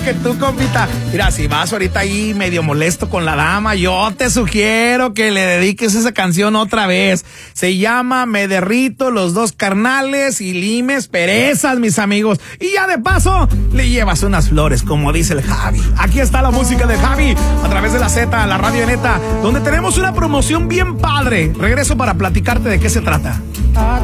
que tú, compita. Mira, si vas ahorita ahí medio molesto con la dama, yo te sugiero que le dediques esa canción otra vez. Se llama Me Derrito, Los Dos Carnales y Limes Perezas, mis amigos. Y ya de paso, le llevas unas flores, como dice el Javi. Aquí está la música de Javi, a través de la Z, la Radio Neta, donde tenemos una promoción bien padre. Regreso para platicarte de qué se trata.